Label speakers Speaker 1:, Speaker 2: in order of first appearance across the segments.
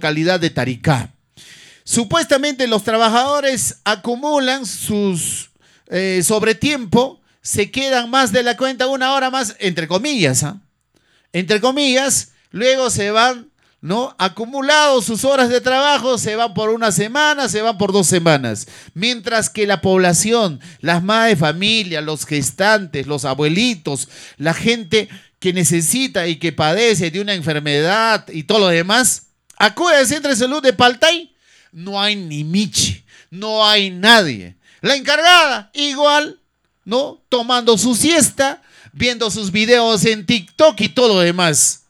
Speaker 1: localidad de Taricá. Supuestamente los trabajadores acumulan sus sobretiempo, se quedan más de la cuenta, 1 hora más, entre comillas, entre comillas, luego se van, ¿no? Acumulados sus horas de trabajo, se van por 1 semana, se van por 2 semanas. Mientras que la población, las madres de familia, los gestantes, los abuelitos, la gente que necesita y que padece de una enfermedad y todo lo demás, acude al Centro de Salud de Paltay, no hay ni michi, no hay nadie. La encargada, igual, ¿no? Tomando su siesta, viendo sus videos en TikTok y todo lo demás.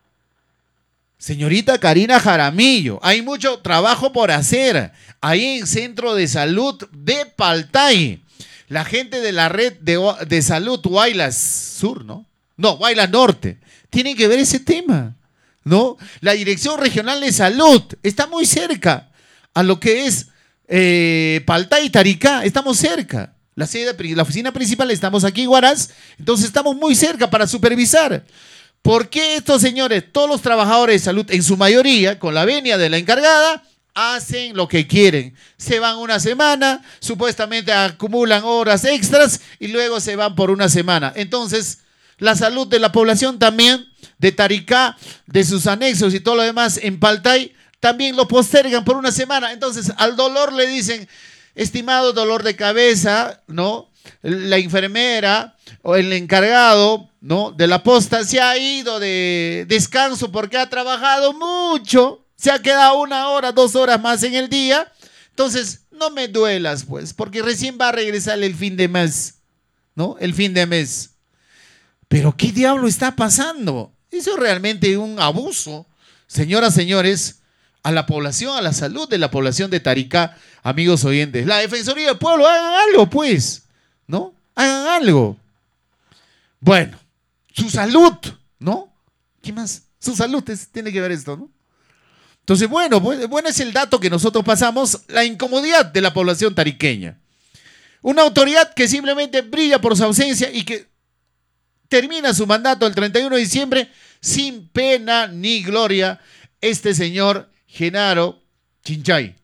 Speaker 1: Señorita Karina Jaramillo, hay mucho trabajo por hacer ahí en Centro de Salud de Paltay. La gente de la red de salud Huaylas Sur, ¿no? No, Huaylas Norte. Tienen que ver ese tema, ¿no? La Dirección Regional de Salud está muy cerca a lo que es Paltay y Taricá. Estamos cerca. La oficina principal estamos aquí en Huaraz, entonces estamos muy cerca para supervisar. ¿Por qué estos señores, todos los trabajadores de salud, en su mayoría, con la venia de la encargada, hacen lo que quieren? Se van 1 semana, supuestamente acumulan horas extras y luego se van por 1 semana. Entonces, la salud de la población también, de Taricá, de sus anexos y todo lo demás en Paltay, también lo postergan por 1 semana. Entonces, al dolor le dicen, estimado dolor de cabeza, ¿no? La enfermera o el encargado, ¿no?, de la posta se ha ido de descanso porque ha trabajado mucho, se ha quedado 1 hora, 2 horas más en el día. Entonces, no me duelas, pues, porque recién va a regresar el fin de mes, ¿no? El fin de mes. Pero, ¿qué diablo está pasando? Eso es realmente un abuso, señoras, señores, a la población, a la salud de la población de Taricá, amigos oyentes. La Defensoría del Pueblo, hagan algo, pues, ¿no? Hagan algo. Bueno, su salud, ¿no? ¿Qué más? Su salud tiene que ver esto, ¿no? Entonces, bueno es el dato que nosotros pasamos, la incomodidad de la población tariqueña. Una autoridad que simplemente brilla por su ausencia y que termina su mandato el 31 de diciembre sin pena ni gloria, este señor Genaro Chinchay.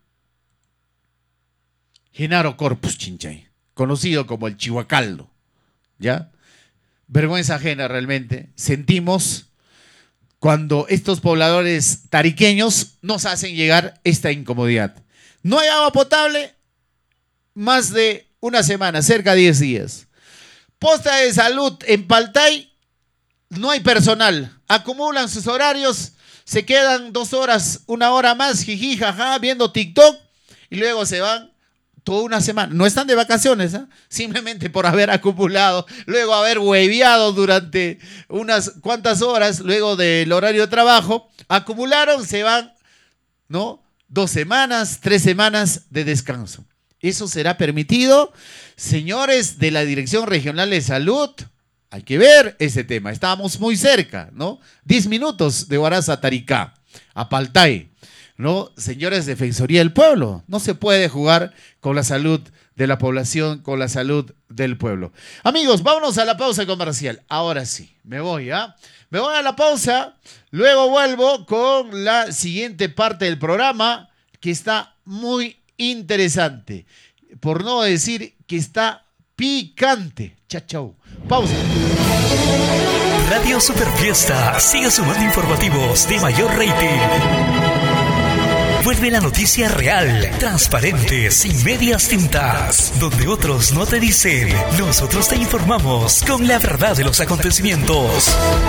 Speaker 1: Genaro Corpus Chinchay, conocido como el Chihuacaldo, ¿ya? Vergüenza ajena realmente. Sentimos cuando estos pobladores tariqueños nos hacen llegar esta incomodidad. No hay agua potable más de 1 semana, cerca de 10 días. Posta de salud en Paltay, no hay personal. Acumulan sus horarios, se quedan 2 horas, 1 hora más, jiji, jaja, viendo TikTok y luego se van toda 1 semana. No están de vacaciones, ¿eh? Simplemente por haber acumulado, luego haber hueviado durante unas cuantas horas, luego del horario de trabajo, acumularon, se van, ¿no? 2 semanas, 3 semanas de descanso. ¿Eso será permitido? Señores de la Dirección Regional de Salud, hay que ver ese tema. Estábamos muy cerca, ¿no? 10 minutos de Huaraz a Taricá, a Paltay, ¿no? Señores de Defensoría del Pueblo, no se puede jugar con la salud de la población, con la salud del pueblo. Amigos, vámonos a la pausa comercial. Ahora sí, me voy, ¿ah? Me voy a la pausa, luego vuelvo con la siguiente parte del programa que está muy interesante, por no decir que está picante. Chau. Pausa.
Speaker 2: Radio Superfiesta sigue sumando informativos de mayor rating. Vuelve la noticia real, transparente, sin medias tintas. Donde otros no te dicen, nosotros te informamos con la verdad de los acontecimientos.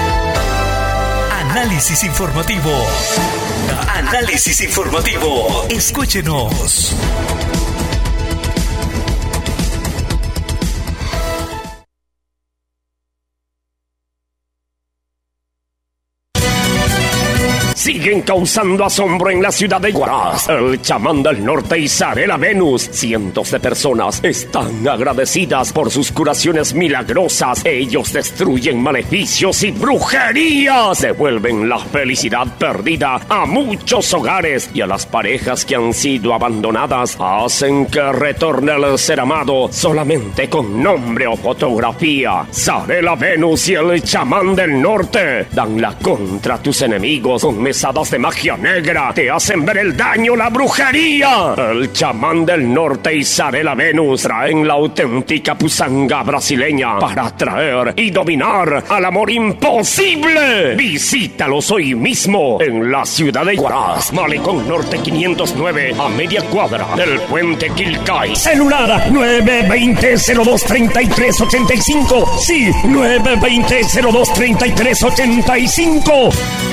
Speaker 2: Análisis informativo. Análisis informativo. Escúchenos.
Speaker 3: Siguen causando asombro en la ciudad de Huaraz. El chamán del norte y Zarela Venus. Cientos de personas están agradecidas por sus curaciones milagrosas. Ellos destruyen maleficios y brujerías. Devuelven la felicidad perdida a muchos hogares y a las parejas que han sido abandonadas. Hacen que retorne el ser amado solamente con nombre o fotografía. Zarela Venus y el chamán del norte dan la contra a tus enemigos con mesa espadas de magia negra te hacen ver el daño, la brujería. El chamán del norte y Zarela Venus traen la auténtica pusanga brasileña para atraer y dominar al amor imposible. Visítalos hoy mismo en la ciudad de Huaraz, Malecón Norte 509, a media cuadra del puente Quilcay. Celular 920-02-3385. Sí, 920-02-3385.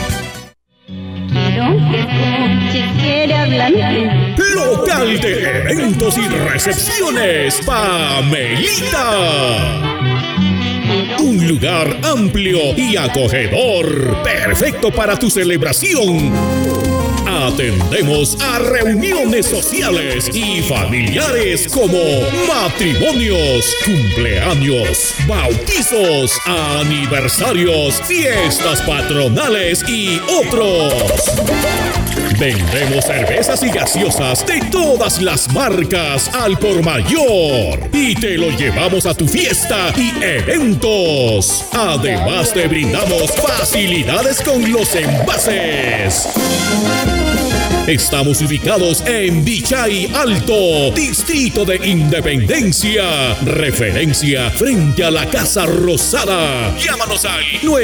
Speaker 4: Quiere hablar.
Speaker 5: Local de eventos y recepciones, Pamelita. Un lugar amplio y acogedor, perfecto para tu celebración. Atendemos a reuniones sociales y familiares como matrimonios, cumpleaños, bautizos, aniversarios, fiestas patronales y otros. Vendemos cervezas y gaseosas de todas las marcas al por mayor y te lo llevamos a tu fiesta y eventos. Además te brindamos facilidades con los envases. Estamos ubicados en Vichay Alto, Distrito de Independencia. Referencia frente a la Casa Rosada. Llámanos al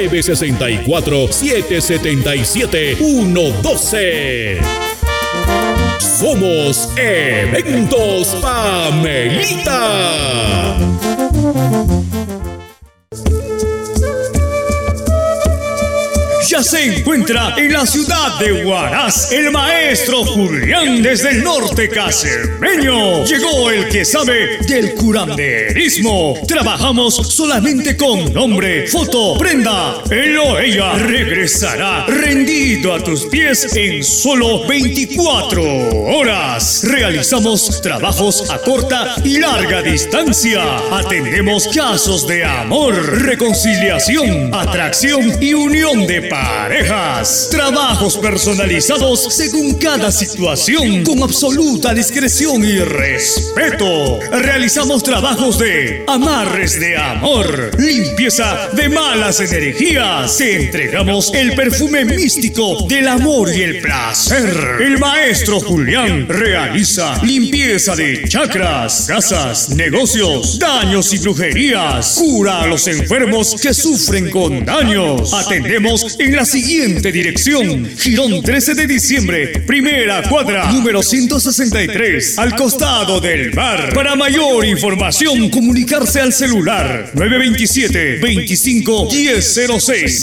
Speaker 5: 964-777-112. Somos Eventos Pamelita.
Speaker 6: Ya se encuentra en la ciudad de Huaraz el maestro Julián desde el norte cacemeño. Llegó el que sabe del curanderismo. Trabajamos solamente con nombre, foto, prenda. Él o ella regresará rendido a tus pies en solo 24 horas. Realizamos trabajos a corta y larga distancia. Atendemos casos de amor, reconciliación, atracción y unión de parejas. Trabajos personalizados según cada situación, con absoluta discreción y respeto. Realizamos trabajos de amarres de amor, limpieza de malas energías. Te entregamos el perfume místico del amor y el placer. El maestro Julián realiza limpieza de chakras, casas, negocios, daños y brujerías. Cura a los enfermos que sufren con daños. Atendemos en la siguiente dirección: Girón 13 de diciembre, primera cuadra, número 163, al costado del bar. Para mayor información, comunicarse al celular 927-25-1006,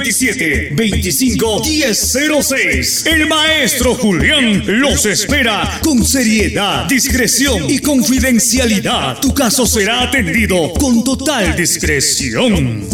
Speaker 6: 927-25-1006. El maestro Julián los espera con seriedad, discreción y confidencialidad. Tu caso será atendido con total discreción.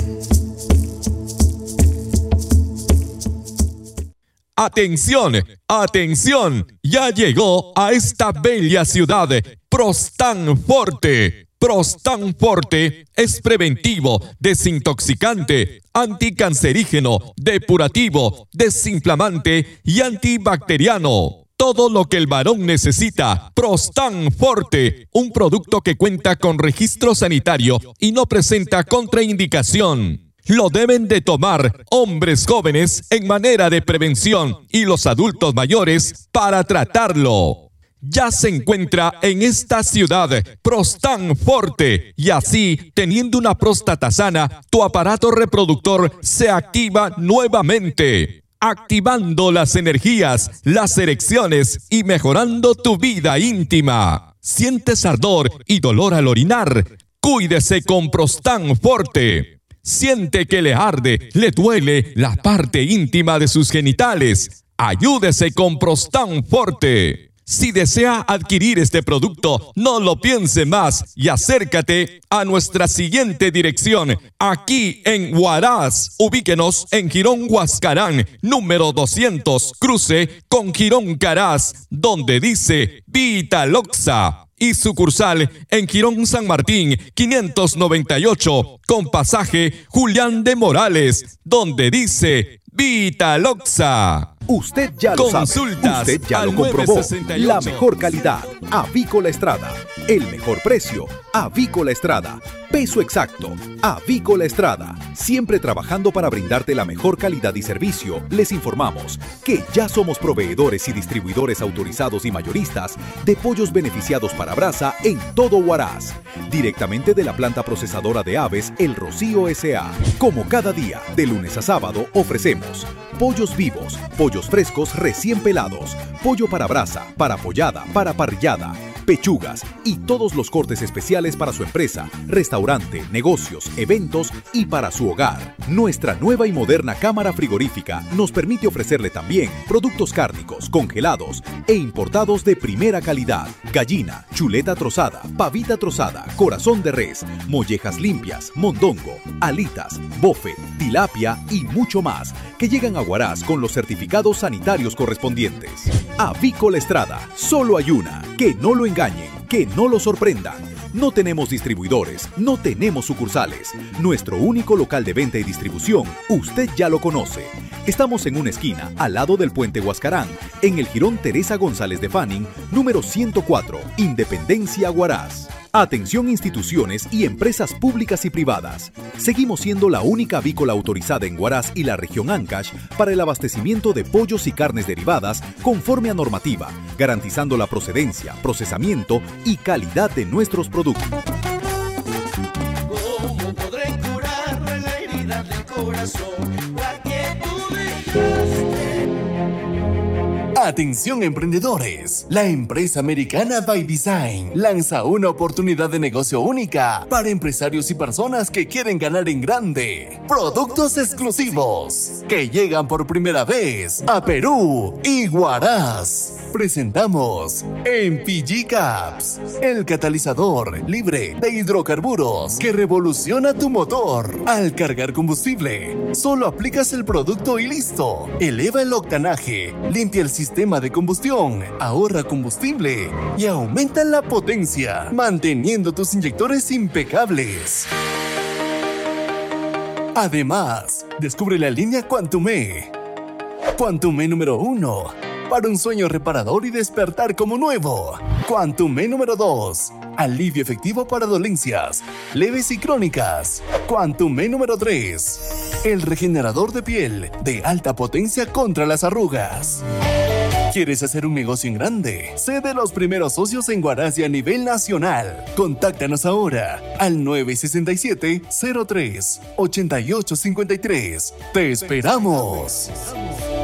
Speaker 7: Atención, atención, ya llegó a esta bella ciudad Prostan Forte. Prostan Forte es preventivo, desintoxicante, anticancerígeno, depurativo, desinflamante y antibacteriano. Todo lo que el varón necesita. Prostan Forte, un producto que cuenta con registro sanitario y no presenta contraindicación. Lo deben de tomar hombres jóvenes en manera de prevención y los adultos mayores para tratarlo. Ya se encuentra en esta ciudad Prostan Forte y así, teniendo una próstata sana, tu aparato reproductor se activa nuevamente, activando las energías, las erecciones y mejorando tu vida íntima. ¿Sientes ardor y dolor al orinar? Cuídese con Prostan Forte. Siente que le arde, le duele la parte íntima de sus genitales. Ayúdese con Prostan Forte. Si desea adquirir este producto, no lo piense más y acércate a nuestra siguiente dirección, aquí en Huaraz. Ubíquenos en Girón Huascarán, número 200, cruce con Girón Caraz, donde dice Vitaloxa. Y sucursal en Girón San Martín, 598, con pasaje Julián de Morales, donde dice Vitaloxa.
Speaker 8: Usted ya lo sabe.
Speaker 7: Consultas
Speaker 8: Usted ya
Speaker 7: al
Speaker 8: lo comprobó.
Speaker 7: 968.
Speaker 8: La mejor calidad. Avícola Estrada. El mejor precio. Avícola Estrada. Peso exacto. Avícola Estrada. Siempre trabajando para brindarte la mejor calidad y servicio. Les informamos que ya somos proveedores y distribuidores autorizados y mayoristas de pollos beneficiados para brasa en todo Huaraz. Directamente de la planta procesadora de aves El Rocío S.A. Como cada día, de lunes a sábado, ofrecemos pollos vivos, pollos frescos recién pelados, pollo para brasa, para pollada, para parrillada, pechugas y todos los cortes especiales para su empresa, restaurante, negocios, eventos y para su hogar. Nuestra nueva y moderna cámara frigorífica nos permite ofrecerle también productos cárnicos, congelados e importados de primera calidad. Gallina, chuleta trozada, pavita trozada, corazón de res, mollejas limpias, mondongo, alitas, bofe, tilapia y mucho más que llegan a Huaraz con los certificados sanitarios correspondientes. Avícola Estrada, solo hay una. Que no lo engañen, que no lo sorprendan. No tenemos distribuidores, no tenemos sucursales. Nuestro único local de venta y distribución, usted ya lo conoce. Estamos en una esquina, al lado del puente Huascarán, en el jirón Teresa González de Fanning, número 104, Independencia, Huaraz. Atención instituciones y empresas públicas y privadas. Seguimos siendo la única avícola autorizada en Huaraz y la región Ancash para el abastecimiento de pollos y carnes derivadas conforme a normativa, garantizando la procedencia, procesamiento y calidad de nuestros productos.
Speaker 9: ¿Cómo podré curarme la herida del corazón? Porque tú me dejaste.
Speaker 10: Atención emprendedores, la empresa americana By Design lanza una oportunidad de negocio única para empresarios y personas que quieren ganar en grande. Productos exclusivos que llegan por primera vez a Perú y Huaraz. Presentamos MPG Caps, el catalizador libre de hidrocarburos que revoluciona tu motor. Al cargar combustible, solo aplicas el producto y listo. Eleva el octanaje, limpia el sistema de combustión, ahorra combustible y aumenta la potencia, manteniendo tus inyectores impecables. Además, descubre la línea Quantum-E. Quantum-E número 1. Para un sueño reparador y despertar como nuevo. Quantum-E número 2. Alivio efectivo para dolencias leves y crónicas. Quantum-E número 3. El regenerador de piel de alta potencia contra las arrugas. ¿Quieres hacer un negocio en grande? Sé de los primeros socios en Huaraz y a nivel nacional. Contáctanos ahora al 967-03-8853. ¡Te esperamos!